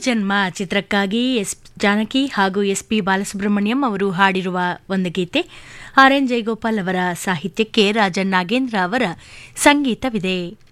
ಜನ್ಮ ಚಿತ್ರಕ್ಕಾಗಿ ಎಸ್ ಜಾನಕಿ ಹಾಗೂ ಎಸ್ಪಿ ಬಾಲಸುಬ್ರಹ್ಮಣ್ಯಂ ಅವರು ಹಾಡಿರುವ ಒಂದು ಗೀತೆ. ಆರ್ ಎನ್ ಜಯಗೋಪಾಲ್ ಅವರ ಸಾಹಿತ್ಯಕ್ಕೆ ರಾಜನ್ ನಾಗೇಂದ್ರ ಅವರ ಸಂಗೀತವಿದೆ.